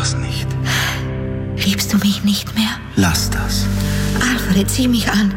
das nicht. Liebst du mich nicht mehr? Lass das. Alfred, sieh mich an.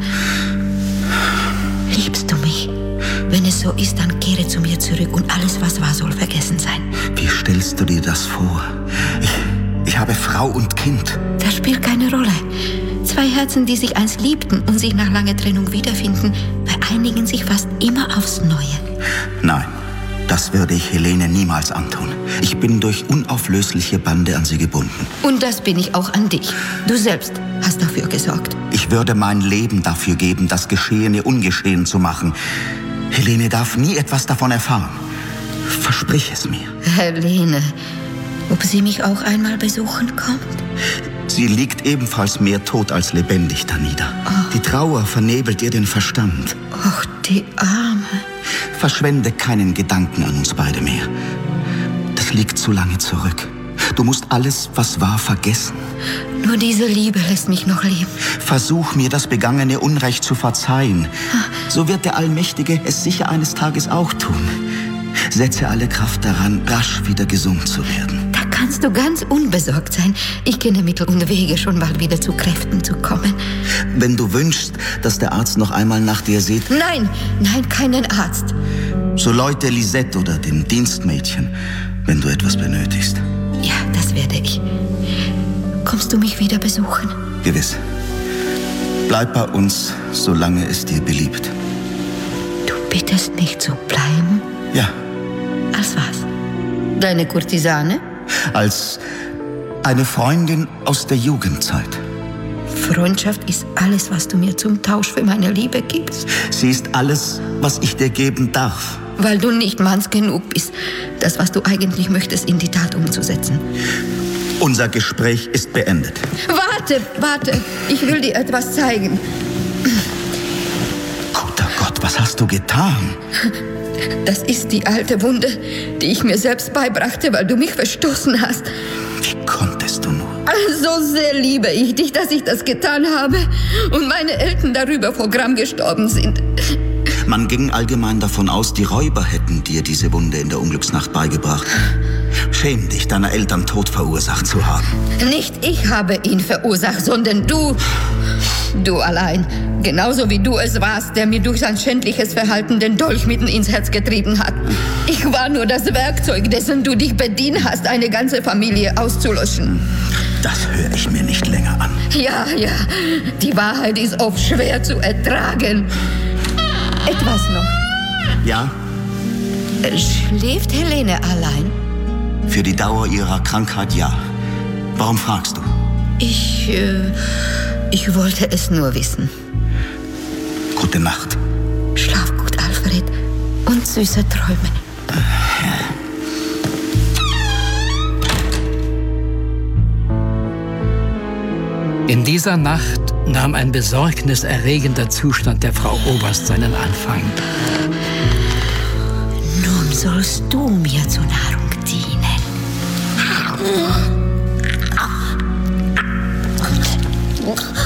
Liebst du mich? Wenn es so ist, dann kehre zu mir zurück und alles, was war, soll vergessen sein. Wie stellst du dir das vor? Ich habe Frau und Kind. Das spielt keine Rolle. Zwei Herzen, die sich einst liebten und sich nach langer Trennung wiederfinden, vereinigen sich fast immer aufs Neue. Nein, das würde ich Helene niemals antun. Ich bin durch unauflösliche Bande an sie gebunden. Und das bin ich auch an dich. Du selbst hast dafür gesorgt. Ich würde mein Leben dafür geben, das Geschehene ungeschehen zu machen. Helene darf nie etwas davon erfahren. Versprich es mir. Helene, ob sie mich auch einmal besuchen kommt? Sie liegt ebenfalls mehr tot als lebendig danieder. Die Trauer vernebelt ihr den Verstand. Ach, die Arme. Verschwende keinen Gedanken an uns beide mehr. Das liegt zu lange zurück. Du musst alles, was war, vergessen. Nur diese Liebe lässt mich noch leben. Versuch mir, das begangene Unrecht zu verzeihen. So wird der Allmächtige es sicher eines Tages auch tun. Setze alle Kraft daran, rasch wieder gesund zu werden. Da kannst du ganz unbesorgt sein. Ich kenne Mittel und Wege, schon bald wieder zu Kräften zu kommen. Wenn du wünschst, dass der Arzt noch einmal nach dir sieht... Nein, keinen Arzt. So läute Lisette oder dem Dienstmädchen, wenn du etwas benötigst. Ja, das werde ich. Kommst du mich wieder besuchen? Gewiss. Bleib bei uns, solange es dir beliebt. Du bittest mich zu bleiben? Ja. Als was? Deine Kurtisane? Als eine Freundin aus der Jugendzeit. Freundschaft ist alles, was du mir zum Tausch für meine Liebe gibst. Sie ist alles, was ich dir geben darf. Weil du nicht manns genug bist, das, was du eigentlich möchtest, in die Tat umzusetzen. Unser Gespräch ist beendet. Warte, ich will dir etwas zeigen. Guter Gott, was hast du getan? Das ist die alte Wunde, die ich mir selbst beibrachte, weil du mich verstoßen hast. Wie konntest du nur? So sehr liebe ich dich, dass ich das getan habe und meine Eltern darüber vor Gram gestorben sind. Man ging allgemein davon aus, die Räuber hätten dir diese Wunde in der Unglücksnacht beigebracht. Schäm dich, deiner Eltern Tod verursacht zu haben. Nicht ich habe ihn verursacht, sondern du. Du allein. Genauso wie du es warst, der mir durch sein schändliches Verhalten den Dolch mitten ins Herz getrieben hat. Ich war nur das Werkzeug, dessen du dich bedient hast, eine ganze Familie auszulöschen. Das höre ich mir nicht länger an. Ja, die Wahrheit ist oft schwer zu ertragen. Etwas noch. Ja? Schläft Helene allein? Für die Dauer ihrer Krankheit ja. Warum fragst du? Ich wollte es nur wissen. Gute Nacht. Schlaf gut, Alfred. Und süße Träume. In dieser Nacht nahm ein besorgniserregender Zustand der Frau Oberst seinen Anfang. Nun sollst du mir zur Nahrung dienen.